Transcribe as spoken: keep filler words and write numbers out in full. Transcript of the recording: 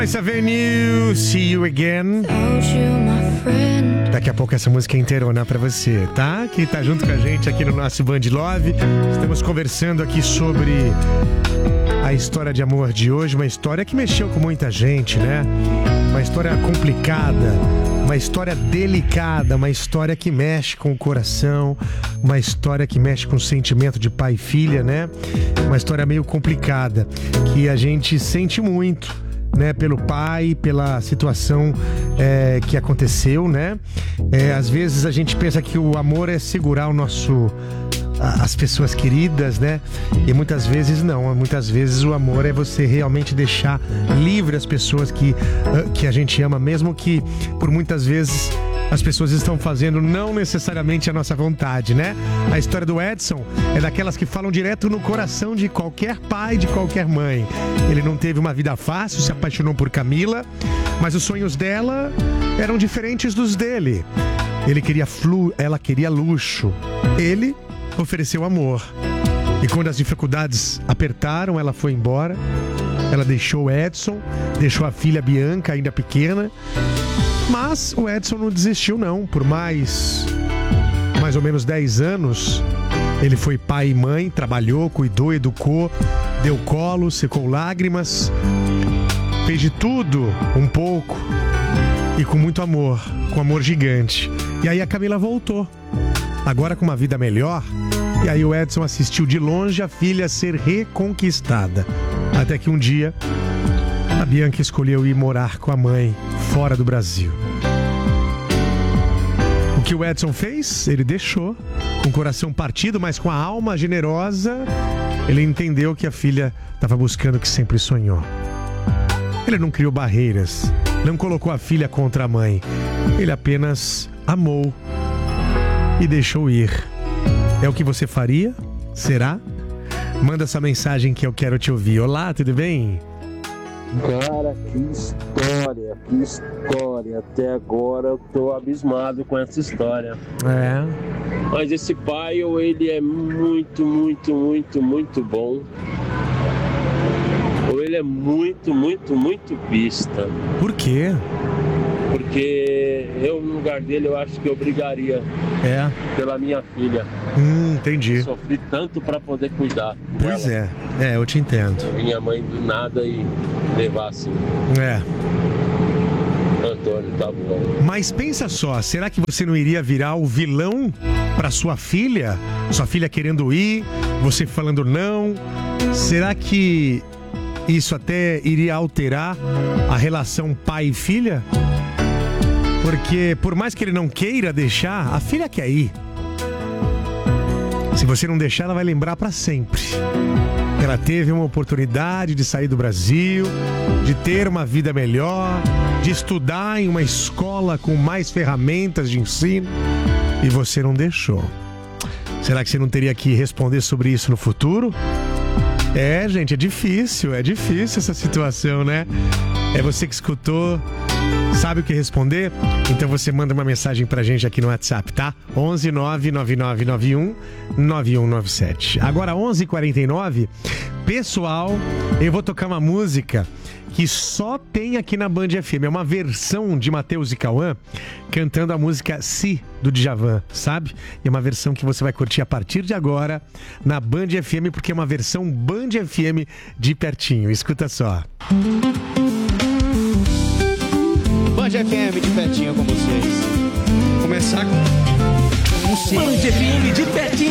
Nice Avenue, See You Again. Daqui a pouco essa música é inteirona pra você, tá? Que tá junto com a gente aqui no nosso Band Love. Estamos conversando aqui sobre a história de amor de hoje. Uma história que mexeu com muita gente, né? Uma história complicada, uma história delicada, uma história que mexe com o coração, uma história que mexe com o sentimento de pai e filha, né? Uma história meio complicada, que a gente sente muito, né, pelo pai, pela situação é, que aconteceu, né? É, às vezes a gente pensa que o amor é segurar o nosso... as pessoas queridas, né? E muitas vezes não, muitas vezes o amor é você realmente deixar livre as pessoas que, que a gente ama, mesmo que por muitas vezes as pessoas estão fazendo não necessariamente a nossa vontade, né? A história do Edson é daquelas que falam direto no coração de qualquer pai, de qualquer mãe. Ele não teve uma vida fácil, se apaixonou por Camila, mas os sonhos dela eram diferentes dos dele. Ele queria flu, ela queria luxo. Ele ofereceu amor. E quando as dificuldades apertaram, ela foi embora. Ela deixou o Edson, deixou a filha Bianca, ainda pequena. Mas o Edson não desistiu não. Por mais mais ou menos dez anos, ele foi pai e mãe, trabalhou, cuidou, educou, deu colo, secou lágrimas, fez de tudo um pouco e com muito amor, com amor gigante. E aí a Camila voltou, agora com uma vida melhor. E aí o Edson assistiu de longe a filha ser reconquistada. Até que um dia a Bianca escolheu ir morar com a mãe fora do Brasil. O que o Edson fez? Ele deixou, com o coração partido, mas com a alma generosa. Ele entendeu que a filha estava buscando o que sempre sonhou. Ele não criou barreiras, não colocou a filha contra a mãe. Ele apenas amou e deixou ir. É o que você faria? Será? Manda essa mensagem que eu quero te ouvir. Olá, tudo bem? Cara, que história, que história. Até agora eu tô abismado com essa história. É. Mas esse pai, ele é muito, muito, muito, muito bom. Ou ele é muito, muito, muito pista. Por quê? Porque eu, no lugar dele, eu acho que eu brigaria é. pela minha filha. Hum, entendi. Sofri tanto pra poder cuidar Pois dela. é, é, eu te entendo. Minha mãe do nada e levar assim. É. Antônio, tá bom. Mas pensa só, será que você não iria virar o vilão pra sua filha? Sua filha querendo ir, você falando não? Será que isso até iria alterar a relação pai e filha? Porque por mais que ele não queira deixar, a filha quer ir. Se você não deixar, ela vai lembrar pra sempre. Ela teve uma oportunidade de sair do Brasil, de ter uma vida melhor, de estudar em uma escola com mais ferramentas de ensino, e você não deixou. Será que você não teria que responder sobre isso no futuro? É, gente, é difícil, é difícil essa situação, né? É você que escutou, sabe o que responder? Então você manda uma mensagem pra gente aqui no WhatsApp, tá? onze nove nove nove nove um nove um nove sete. Agora onze e quarenta e nove, pessoal, eu vou tocar uma música que só tem aqui na Band F M. É uma versão de Matheus e Cauã cantando a música Si, do Djavan, sabe? E é uma versão que você vai curtir a partir de agora na Band F M, porque é uma versão Band F M de pertinho. Escuta só. Band F M de pertinho com vocês. Começar com um Band F M de pertinho.